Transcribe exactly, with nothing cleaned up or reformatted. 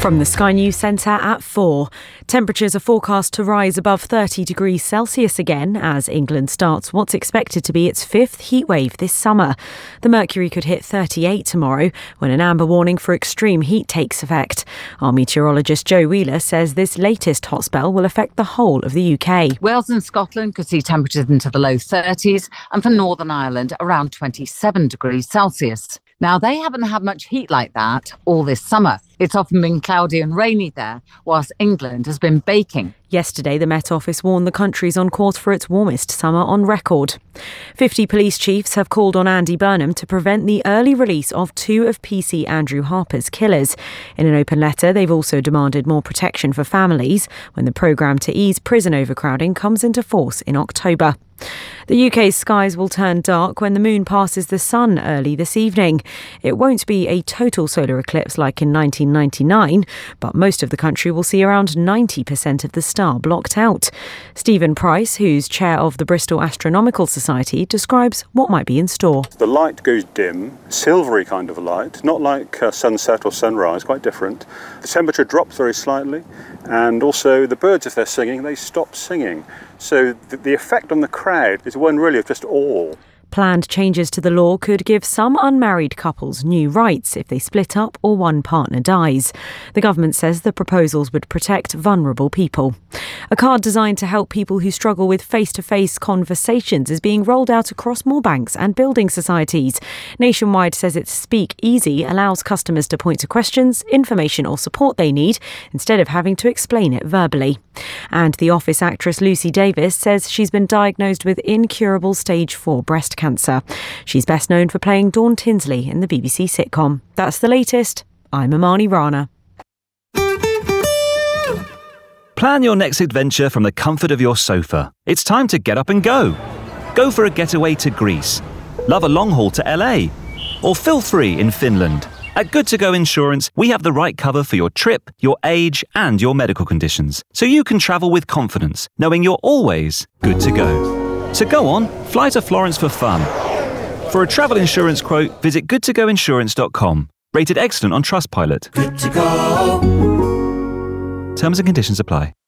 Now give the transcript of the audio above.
From the Sky News Centre at four. Temperatures are forecast to rise above thirty degrees Celsius again as England starts what's expected to be its fifth heatwave this summer. The mercury could hit thirty-eight tomorrow when an amber warning for extreme heat takes effect. Our meteorologist Joe Wheeler says this latest hot spell will affect the whole of the U K. Wales and Scotland could see temperatures into the low thirties, and for Northern Ireland around twenty-seven degrees Celsius. Now, they haven't had much heat like that all this summer. It's often been cloudy and rainy there, whilst England has been baking. Yesterday, the Met Office warned the country's on course for its warmest summer on record. fifty police chiefs have called on Andy Burnham to prevent the early release of two of P C Andrew Harper's killers. In an open letter, they've also demanded more protection for families when the programme to ease prison overcrowding comes into force in October. The U K's skies will turn dark when the moon passes the sun early this evening. It won't be a total solar eclipse like in nineteen ninety-nine, but most of the country will see around ninety percent of the star blocked out. Stephen Price, who's chair of the Bristol Astronomical Society, describes what might be in store. The light goes dim, silvery kind of light, not like uh, sunset or sunrise, quite different. The temperature drops very slightly, and also the birds, if they're singing, they stop singing. So the, the effect on the crowd is one really of just awe. Planned changes to the law could give some unmarried couples new rights if they split up or one partner dies. The government says the proposals would protect vulnerable people. A card designed to help people who struggle with face-to-face conversations is being rolled out across more banks and building societies. Nationwide says its Speak Easy allows customers to point to questions, information or support they need instead of having to explain it verbally. And The Office actress Lucy Davis says she's been diagnosed with incurable stage four breast cancer. She's best known for playing Dawn Tinsley in the B B C sitcom. That's the latest. I'm Amani Rana. Plan your next adventure from the comfort of your sofa. It's time to get up and go. Go for a getaway to Greece. Love a long haul to L A. Or feel free in Finland. At Good To Go Insurance, we have the right cover for your trip, your age, and your medical conditions, so you can travel with confidence, knowing you're always good to go. So go on, fly to Florence for fun. For a travel insurance quote, visit good to go insurance dot com. Rated excellent on Trustpilot. Good to go. Terms and conditions apply.